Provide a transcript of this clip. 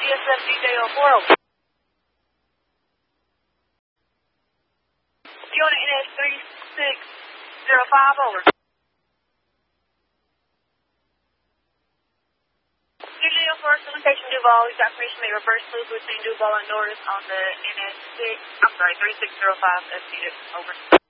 DSF DJ04 over. Unit NS 3605 over. DJ04, location Duval. We've got permission to make reverse loop between Duval and Norris on the NS 3605 SC over.